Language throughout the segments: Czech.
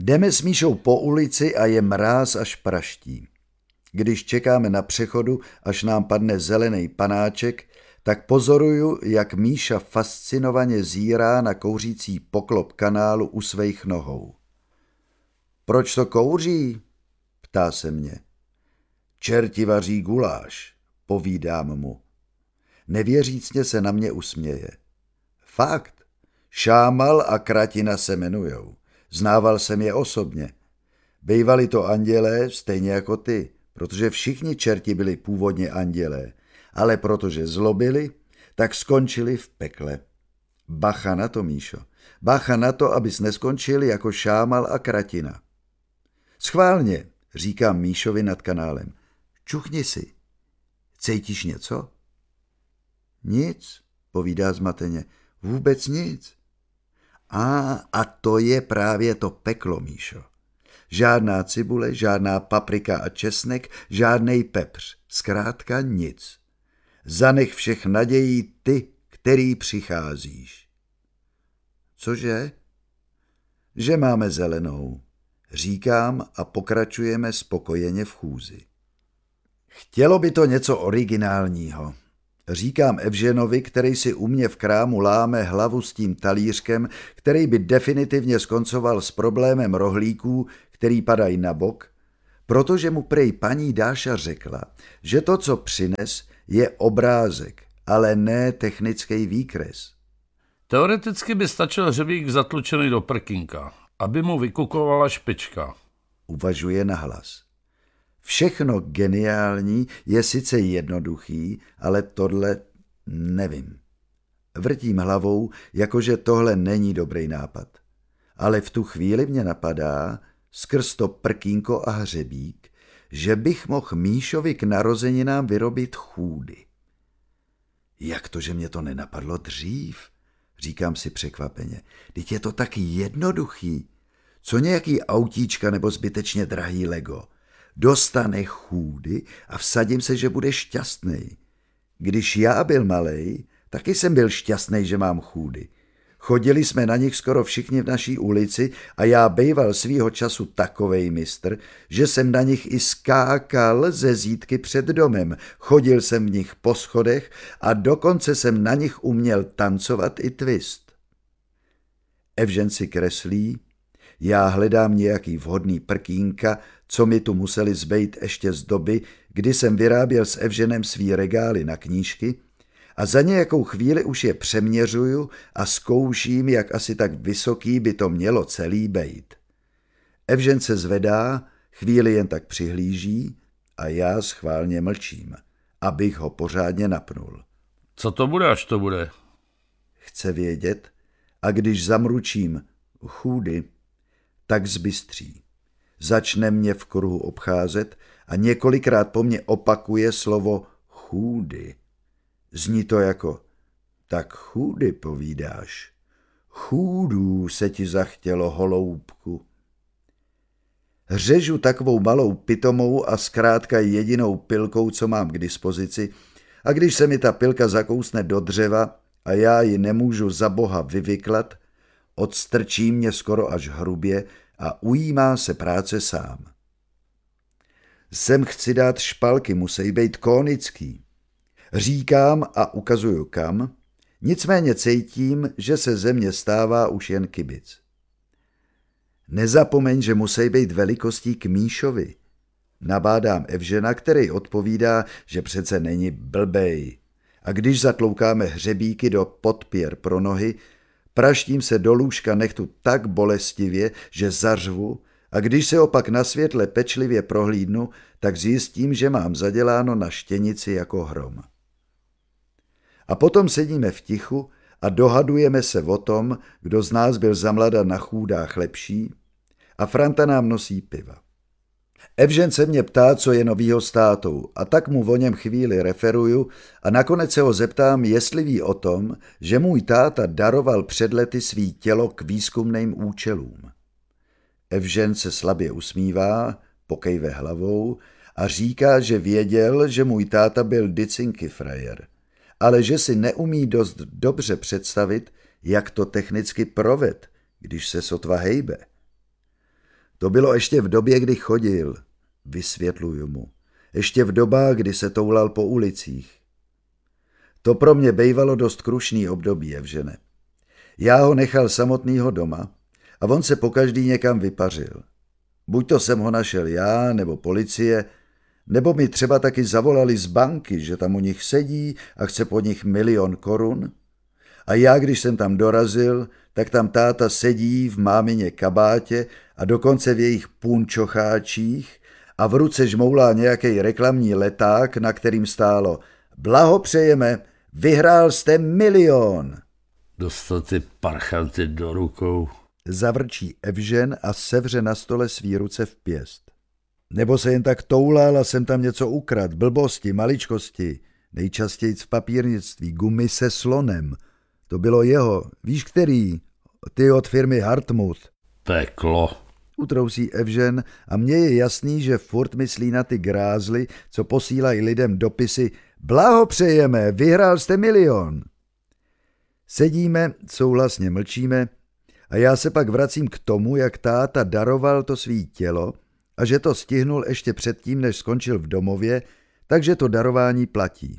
Jdeme s Míšou po ulici a je mráz až praští. Když čekáme na přechodu, až nám padne zelený panáček, tak pozoruju, jak Míša fascinovaně zírá na kouřící poklop kanálu u svých nohou. Proč to kouří? Ptá se mě. Čerti vaří guláš, povídám mu. Nevěřícně se na mě usměje. Fakt, Šámal a Kratina se jmenujou. Znával jsem je osobně. Bejvali to andělé, stejně jako ty, protože všichni čerti byli původně andělé, ale protože zlobili, tak skončili v pekle. Bacha na to, Míšo. Bacha na to, abys neskončil jako Šámal a Kratina. Schválně, říkám Míšovi nad kanálem. Čuchni si. Cítíš něco? Nic, povídá zmateně. Vůbec nic. A to je právě to peklo, Míšo. Žádná cibule, žádná paprika a česnek, žádnej pepř. Zkrátka nic. Zanech všech nadějí ty, který přicházíš. Cože? Že máme zelenou. Říkám a pokračujeme spokojeně v chůzi. Chtělo by to něco originálního. Říkám Evženovi, který si u mě v krámu láme hlavu s tím talířkem, který by definitivně skoncoval s problémem rohlíků, který padají na bok, protože mu prej paní Dáša řekla, že to, co přines, je obrázek, ale ne technický výkres. Teoreticky by stačil hřebík zatlučený do prkínka, aby mu vykukovala špička. Uvažuje nahlas. Všechno geniální je sice jednoduchý, ale tohle nevím. Vrtím hlavou, jakože tohle není dobrý nápad. Ale v tu chvíli mě napadá, skrz to prkínko a hřebík, že bych mohl Míšovi k narozeninám vyrobit chůdy. Jak to, že mě to nenapadlo dřív? Říkám si překvapeně. Vždyť je to tak jednoduchý. Co nějaký autíčka nebo zbytečně drahý Lego? Dostane chůdy a vsadím se, že bude šťastnej. Když já byl malej, taky jsem byl šťastnej, že mám chůdy. Chodili jsme na nich skoro všichni v naší ulici a já bejval svýho času takovej mistr, že jsem na nich i skákal ze zítky před domem. Chodil jsem v nich po schodech a dokonce jsem na nich uměl tancovat i twist. Evžen si kreslí, já hledám nějaký vhodný prkínka, co mi tu museli zbejt ještě z doby, kdy jsem vyráběl s Evženem svý regály na knížky a za nějakou chvíli už je přeměřuju a zkouším, jak asi tak vysoký by to mělo celý bejt. Evžen se zvedá, chvíli jen tak přihlíží a já schválně mlčím, abych ho pořádně napnul. Co to bude, až to bude? Chce vědět a když zamručím chůdy, tak zbystří. Začne mě v kruhu obcházet a několikrát po mně opakuje slovo chůdy. Zní to jako, tak chůdy povídáš. Chůdů se ti zachtělo, holoubku. Řežu takovou malou pitomou a zkrátka jedinou pilkou, co mám k dispozici, a když se mi ta pilka zakousne do dřeva a já ji nemůžu za boha vyvyklat, odstrčí mě skoro až hrubě a ujímá se práce sám. Sem chci dát špalky, musí být kónický. Říkám a ukazuju kam, nicméně cítím, že se ze mě stává už jen kibic. Nezapomeň, že musí být velikostí k Míšovi. Nabádám Evžena, který odpovídá, že přece není blbej. A když zatloukáme hřebíky do podpěr pro nohy, praštím se do lůžka nechtu tak bolestivě, že zařvu, a když se opak na světle pečlivě prohlídnu, tak zjistím, že mám zaděláno na štěnici jako hrom. A potom sedíme v tichu a dohadujeme se o tom, kdo z nás byl zamlada na chůdách lepší, a Franta nám nosí piva. Evžen se mě ptá, co je novýho s tátou, a tak mu o něm chvíli referuju a nakonec se ho zeptám, jestli ví o tom, že můj táta daroval před lety svý tělo k výzkumným účelům. Evžen se slabě usmívá, pokejve hlavou a říká, že věděl, že můj táta byl dicinky frajer, ale že si neumí dost dobře představit, jak to technicky proved, když se sotva hejbe. To bylo ještě v době, kdy chodil, vysvětluju mu. Ještě v dobách, kdy se toulal po ulicích. To pro mě bejvalo dost krušný období, Evžene. Já ho nechal samotnýho doma a on se pokaždý někam vypařil. Buď to jsem ho našel já, nebo policie, nebo mi třeba taky zavolali z banky, že tam u nich sedí a chce po nich 1 000 000 korun. A já, když jsem tam dorazil, tak tam táta sedí v mámině kabátě a dokonce v jejich punčocháčích a v ruce žmoulá nějaký reklamní leták, na kterým stálo: blahopřejeme, vyhrál jste 1 000 000. Dostal ty parchanty do rukou. Zavrčí Evžen a sevře na stole svý ruce v pěst. Nebo se jen tak toulal a jsem tam něco ukrad, blbosti, maličkosti, nejčastějc v papírnictví, gumy se slonem. To bylo jeho, víš který? Ty od firmy Hartmut. Peklo. Utrousí Evžen a mně je jasný, že furt myslí na ty grázly, co posílají lidem dopisy: blahopřejeme, vyhrál jste 1 000 000. Sedíme, souhlasně mlčíme a já se pak vracím k tomu, jak táta daroval to svý tělo a že to stihnul ještě předtím, než skončil v domově, takže to darování platí.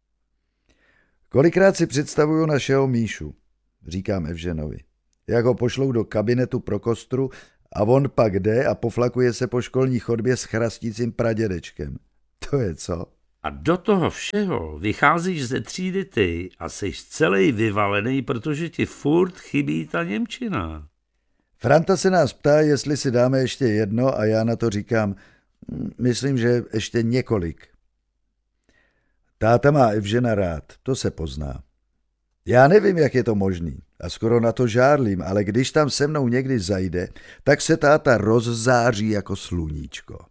Kolikrát si představuju našeho Míšu, říkám Evženovi, jak ho pošlou do kabinetu pro kostru a on pak jde a poflakuje se po školní chodbě s chrastícím pradědečkem. To je co? A do toho všeho vycházíš ze třídy ty a jsi celý vyvalený, protože ti furt chybí ta němčina. Franta se nás ptá, jestli si dáme ještě jedno a já na to říkám: myslím, že ještě několik. Táta má Evžena rád, to se pozná. Já nevím, jak je to možný a skoro na to žárlím, ale když tam se mnou někdy zajde, tak se táta rozzáří jako sluníčko.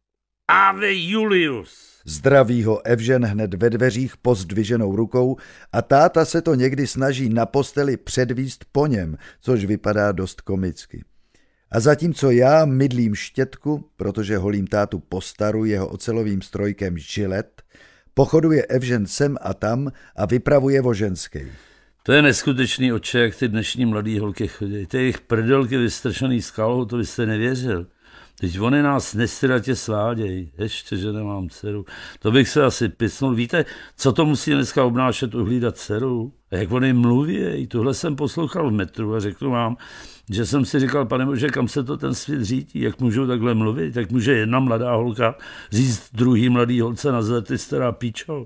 Ave Julius! Zdraví ho Evžen hned ve dveřích pozdviženou rukou a táta se to někdy snaží na posteli předvíst po něm, což vypadá dost komicky. A zatímco já mydlím štětku, protože holím tátu po staru jeho ocelovým strojkem Žilet, pochoduje Evžen sem a tam a vypravuje o ženskej. To je neskutečný, oče, jak ty dnešní mladý holky chodí. Ty jejich prdelky vystrčený skalou, to byste nevěřil. Teď oni nás nestyratě svádějí. Ještě, že nemám dceru. To bych se asi pisnul. Víte, co to musí dneska obnášet uhlídat dceru? A jak oni mluví? Tuhle jsem poslouchal v metru a řeknu vám, že jsem si říkal: pane bože, kam se to ten svět řítí? Jak můžou takhle mluvit? Jak může jedna mladá holka říct druhý mladý holce: nazve ty stará píčo?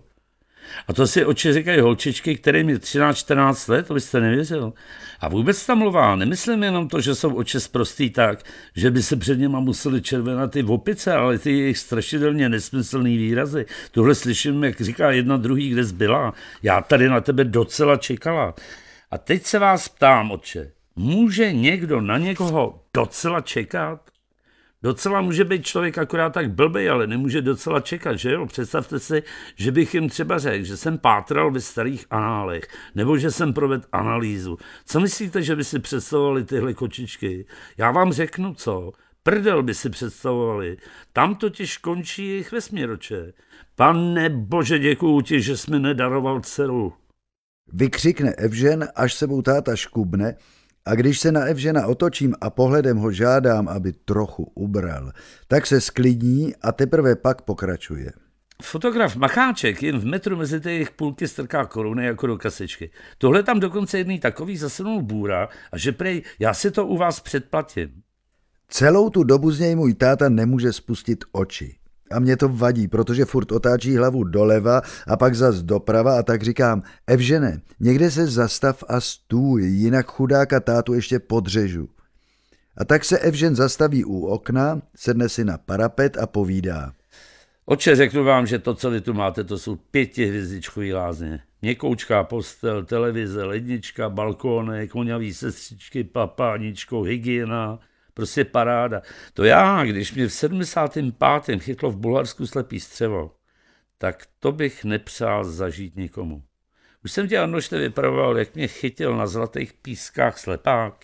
A to si oči říkají holčičky, kterým je 13-14 let, to byste nevěřil. A vůbec tam mluvá, nemyslím jenom to, že jsou oči sprostý tak, že by se před něma museli červenat ty opice, ale ty jejich strašidelně nesmyslný výrazy. Tohle slyším, jak říká jedna druhý, kde zbyla. Já tady na tebe docela čekala. A teď se vás ptám, otče, může někdo na někoho docela čekat? Docela může být člověk akorát tak blbej, ale nemůže docela čekat, že jo? Představte si, že bych jim třeba řekl, že jsem pátral ve starých análech, nebo že jsem provedl analýzu. Co myslíte, že by si představovali tyhle kočičky? Já vám řeknu co. Prdel by si představovali. Tam totiž končí jejich vesměroče. Pane bože, děkuju ti, že jsi mi nedaroval dceru. Vykřikne Evžen, až sebou táta škubne, a když se na Evžena otočím a pohledem ho žádám, aby trochu ubral, tak se sklidní a teprve pak pokračuje. Fotograf Macháček jen v metru mezi ty jejich půlky strká koruny jako do kasičky. Tohle tam dokonce jedný takový zasunul bůra a že prej, já si to u vás předplatím. Celou tu dobu z něj můj táta nemůže spustit oči. A mě to vadí, protože furt otáčí hlavu doleva a pak zas doprava a tak říkám: Evžene, někde se zastav a stůj, jinak chudáka tátu ještě podřežu. A tak se Evžen zastaví u okna, sedne si na parapet a povídá: Oče, řeknu vám, že to, co vy tu máte, to jsou 5hvězdičkový lázně. Měkoučká postel, televize, lednička, balkónek, koňavý sestřičky, papáničkou, hygiena. Prostě paráda. To já, když mě v 75. chytlo v Bulharsku slepý střevo, tak to bych nepřál zažít nikomu. Už jsem tě, Arnošte, vypravoval, jak mě chytil na Zlatých pískách slepák.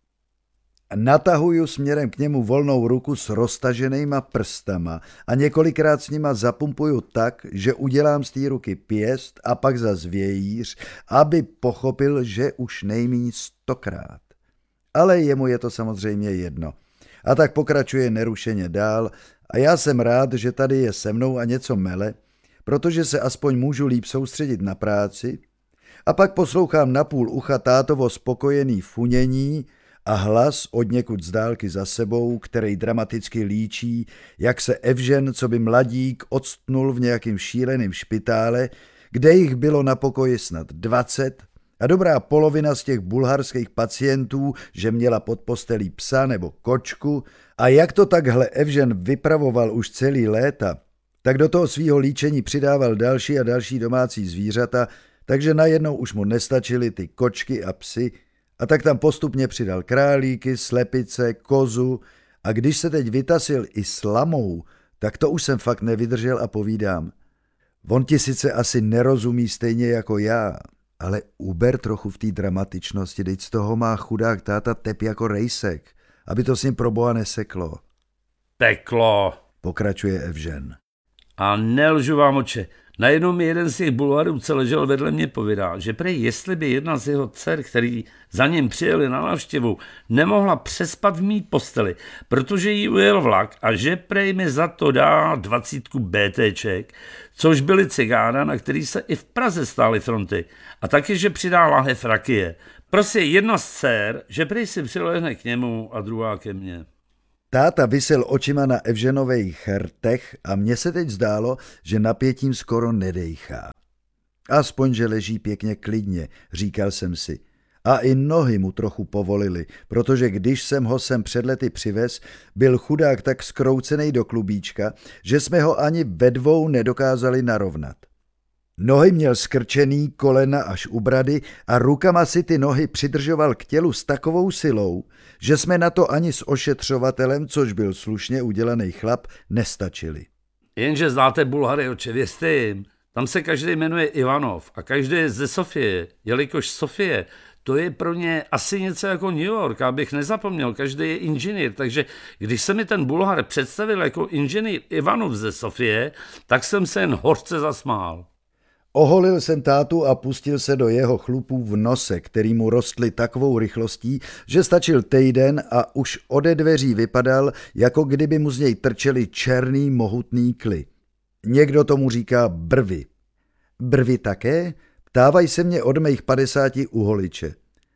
Natahuju směrem k němu volnou ruku s roztaženýma prstama a několikrát s nima zapumpuju tak, že udělám z té ruky pěst a pak zas vějíř, aby pochopil, že už nejmíň 100krát. Ale jemu je to samozřejmě jedno. A tak pokračuje nerušeně dál a já jsem rád, že tady je se mnou a něco mele, protože se aspoň můžu líp soustředit na práci. A pak poslouchám napůl ucha tátovo spokojený funění a hlas odněkud z dálky za sebou, který dramaticky líčí, jak se Evžen, co by mladík, octnul v nějakým šíleným špitále, kde jich bylo na pokoji snad 20 a dobrá polovina z těch bulharských pacientů, že měla pod postelí psa nebo kočku a jak to takhle Evžen vypravoval už celý léta, tak do toho svýho líčení přidával další a další domácí zvířata, takže najednou už mu nestačily ty kočky a psy a tak tam postupně přidal králíky, slepice, kozu a když se teď vytasil i s lamou, tak to už jsem fakt nevydržel a povídám. On ti sice asi nerozumí stejně jako já, ale uber trochu v té dramatičnosti, teď z toho má chudák táta tep jako rejsek, aby to s ním proboha neseklo. Peklo. Pokračuje Evžen. A nelžu vám, oče. Najednou mi jeden z těch Bulharů, co ležel vedle mě, povídá, že prej jestli by jedna z jeho dcer, který za ním přijeli na návštěvu, nemohla přespat v mý posteli, protože jí ujel vlak a že prej mi za to dá 20 BTček, což byly cigána, na který se i v Praze stály fronty. A taky, že přidá lahev rakie. Prostě jedna z dcer, že prej si přilehne k němu a druhá ke mně. Táta visel očima na Evženových rtech a mně se teď zdálo, že napětím skoro nedejchá. Aspoň, že leží pěkně klidně, říkal jsem si. A i nohy mu trochu povolily, protože když jsem ho sem před lety přivez, byl chudák tak skroucený do klubíčka, že jsme ho ani ve dvou nedokázali narovnat. Nohy měl skrčený, kolena až u brady a rukama si ty nohy přidržoval k tělu s takovou silou, že jsme na to ani s ošetřovatelem, což byl slušně udělaný chlap, nestačili. Jenže znáte Bulhary, oče, vězte jim. Tam se každý jmenuje Ivanov a každý je ze Sofie, jelikož Sofie, to je pro ně asi něco jako New York, abych nezapomněl, každý je inženýr, takže když se mi ten Bulhar představil jako inženýr Ivanov ze Sofie, tak jsem se jen hořce zasmál. Oholil jsem tátu a pustil se do jeho chlupů v nose, který mu rostly takovou rychlostí, že stačil týden a už ode dveří vypadal, jako kdyby mu z něj trčely černý mohutný kly. Někdo tomu říká brvy. Brvy také? Ptávají se mě od mých 50 uholiče.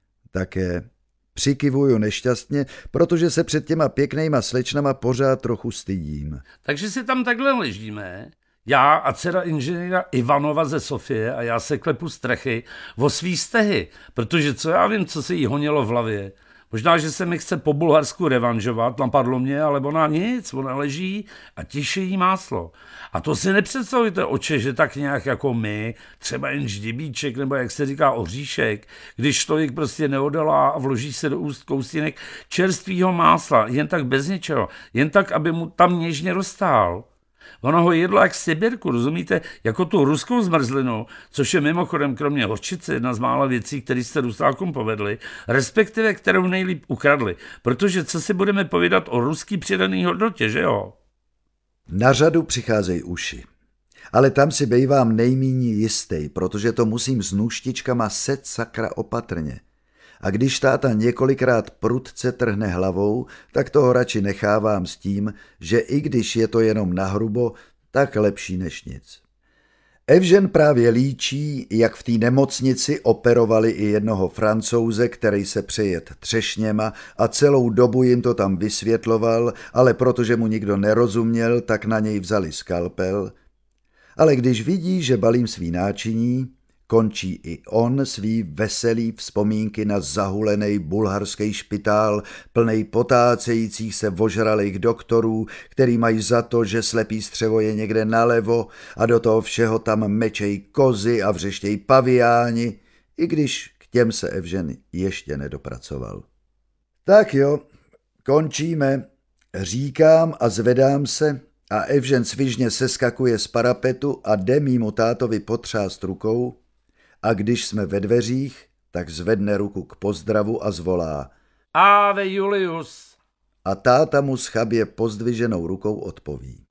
Také. Přikivuju nešťastně, protože se před těma pěknejma slečnama pořád trochu stydím. Takže si tam takhle ležíme, já a dcera inženýra Ivanova ze Sofie a já se klepu strachy o svý stehy, protože co já vím, co se jí honilo v hlavě. Možná, že se mi chce po Bulharsku revanžovat, napadlo mě, ale ona nic, ona leží a tiše jí máslo. A to si nepředstavujte, oče, že tak nějak jako my, třeba jen ždibíček, nebo jak se říká oříšek, když člověk prostě neodolá a vloží se do úst kousínek čerstvýho másla, jen tak bez něčeho, jen tak, aby mu tam něžně roztál. Ono ho jedlo jak sibirku, rozumíte, jako tu ruskou zmrzlinu, což je mimochodem kromě hořčice jedna z mála věcí, které se Rusákům povedly, respektive kterou nejlíp ukradli, protože co si budeme povídat o ruský přidaný hodnotě, že jo? Na řadu přicházejí uši. Ale tam si bejvám nejmíní jistý, protože to musím s nůštičkama set sakra opatrně. A když táta několikrát prudce trhne hlavou, tak toho radši nechávám s tím, že i když je to jenom nahrubo, tak lepší než nic. Evžen právě líčí, jak v té nemocnici operovali i jednoho Francouze, který se přejet třešněma a celou dobu jim to tam vysvětloval, ale protože mu nikdo nerozuměl, tak na něj vzali skalpel. Ale když vidí, že balím svý náčiní, končí i on svý veselý vzpomínky na zahulený bulharský špitál, plnej potácejících se ožralých doktorů, který mají za to, že slepý střevo je někde nalevo a do toho všeho tam mečej kozy a vřeštěj paviáni, i když k těm se Evžen ještě nedopracoval. Tak jo, končíme, říkám a zvedám se a Evžen svižně seskakuje z parapetu a jde mýmu tátovi potřást rukou, a když jsme ve dveřích, tak zvedne ruku k pozdravu a zvolá Ave Julius. A táta mu schabě pozdviženou rukou odpoví.